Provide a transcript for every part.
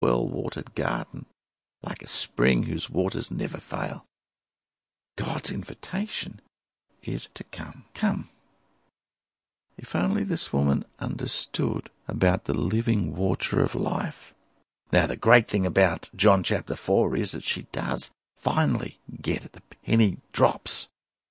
well-watered garden, like a spring whose waters never fail. God's invitation is to come. Come. If only this woman understood about the living water of life. Now, the great thing about John chapter 4 is that she does finally get it. The penny drops.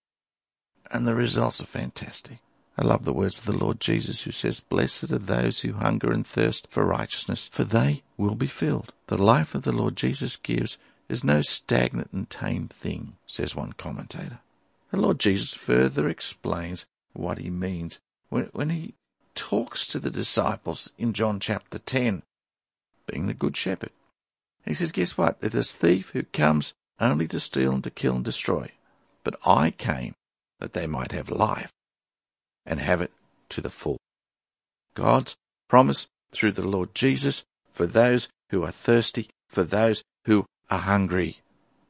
And the results are fantastic. I love the words of the Lord Jesus, who says, "Blessed are those who hunger and thirst for righteousness, for they will be filled." The life that the Lord Jesus gives is no stagnant and tame thing, says one commentator. The Lord Jesus further explains what he means when he talks to the disciples in John chapter 10, being the Good Shepherd. He says, guess what? There's a thief who comes only to steal and to kill and destroy. But I came that they might have life and have it to the full. God's promise through the Lord Jesus for those who are thirsty, for those who are hungry,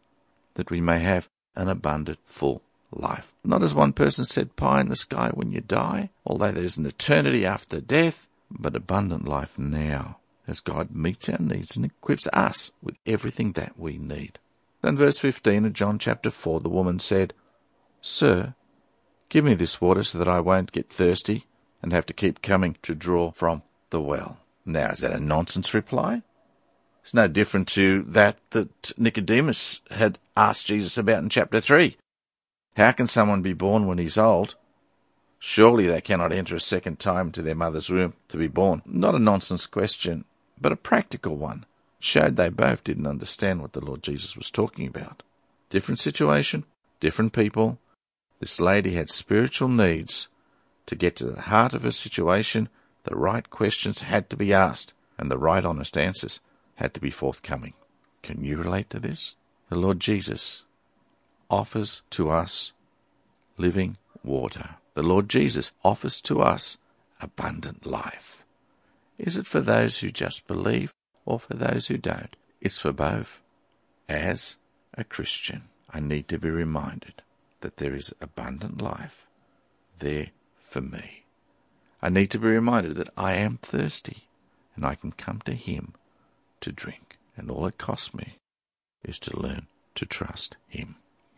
that we may have an abundant, full life. Not as one person said, pie in the sky when you die, although there is an eternity after death, but abundant life now, as God meets our needs and equips us with everything that we need. Then verse 15 of John chapter 4, the woman said, "Sir, give me this water so that I won't get thirsty and have to keep coming to draw from the well." Now, is that a nonsense reply? It's no different to that Nicodemus had asked Jesus about in chapter 3. How can someone be born when he's old? Surely they cannot enter a second time into their mother's womb to be born. Not a nonsense question, but a practical one. It showed they both didn't understand what the Lord Jesus was talking about. Different situation, different people. This lady had spiritual needs. To get to the heart of her situation, the right questions had to be asked, and the right honest answers had to be forthcoming. Can you relate to this? The Lord Jesus offers to us living water. The Lord Jesus offers to us abundant life. Is it for those who just believe or for those who don't? It's for both. As a Christian, I need to be reminded that there is abundant life there for me. I need to be reminded that I am thirsty and I can come to him to drink. And all it costs me is to learn to trust him.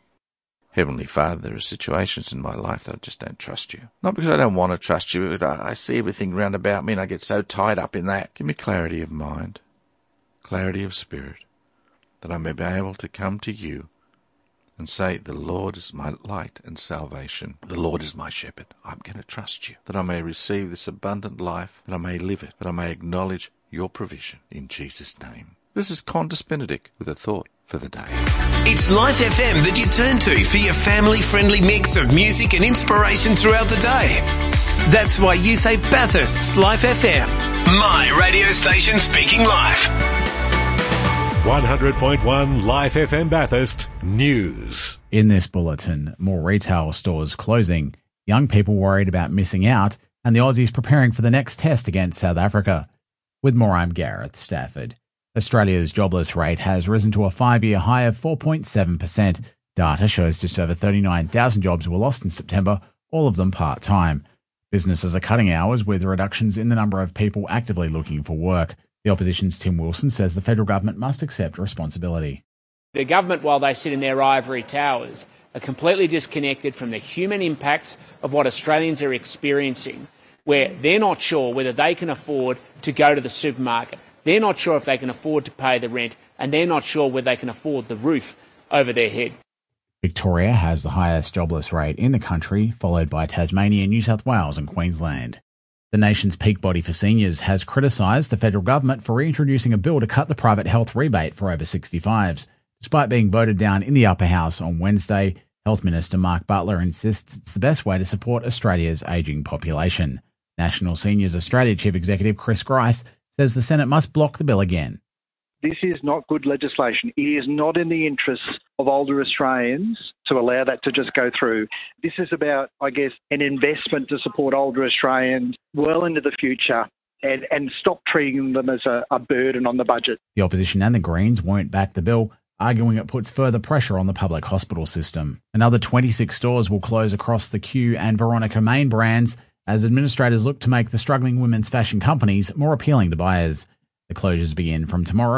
Heavenly Father, there are situations in my life that I just don't trust you. Not because I don't want to trust you, but I see everything round about me and I get so tied up in that. Give me clarity of mind, clarity of spirit, that I may be able to come to you and say, the Lord is my light and salvation. The Lord is my shepherd. I'm going to trust you, that I may receive this abundant life, that I may live it, that I may acknowledge your provision in Jesus' name. This is Qantas Benedict with a thought for the day. It's Life FM that you turn to for your family-friendly mix of music and inspiration throughout the day. That's why you say Bathurst's Life FM. My radio station speaking life. 100.1 Life FM Bathurst News. In this bulletin, more retail stores closing, young people worried about missing out, and the Aussies preparing for the next test against South Africa. With more, I'm Gareth Stafford. Australia's jobless rate has risen to a 5-year high of 4.7%. Data shows just over 39,000 jobs were lost in September, all of them part-time. Businesses are cutting hours with reductions in the number of people actively looking for work. The opposition's Tim Wilson says the federal government must accept responsibility. The government, while they sit in their ivory towers, are completely disconnected from the human impacts of what Australians are experiencing, where they're not sure whether they can afford to go to the supermarket. They're not sure if they can afford to pay the rent, and they're not sure whether they can afford the roof over their head. Victoria has the highest jobless rate in the country, followed by Tasmania, New South Wales and Queensland. The nation's peak body for seniors has criticised the federal government for reintroducing a bill to cut the private health rebate for over 65s. Despite being voted down in the upper house on Wednesday, Health Minister Mark Butler insists it's the best way to support Australia's ageing population. National Seniors Australia Chief Executive Chris Grice says the Senate must block the bill again. This is not good legislation. It is not in the interests of older Australians to allow that to just go through. This is about, I guess, an investment to support older Australians well into the future and stop treating them as a burden on the budget. The opposition and the Greens won't back the bill, arguing it puts further pressure on the public hospital system. Another 26 stores will close across the Q and Veronica Main brands as administrators look to make the struggling women's fashion companies more appealing to buyers. The closures begin from tomorrow